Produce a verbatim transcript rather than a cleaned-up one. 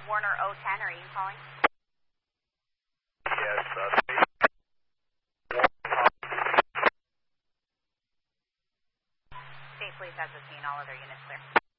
Warner O ten, are you calling? Yes, uh, State police has the scene, all other units clear.